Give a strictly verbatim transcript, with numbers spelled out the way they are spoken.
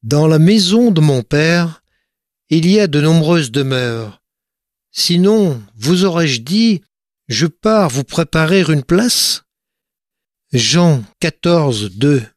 Dans la maison de mon Père, il y a de nombreuses demeures. Sinon, vous aurais-je dit, je pars vous préparer une place? Jean quatorze, deux.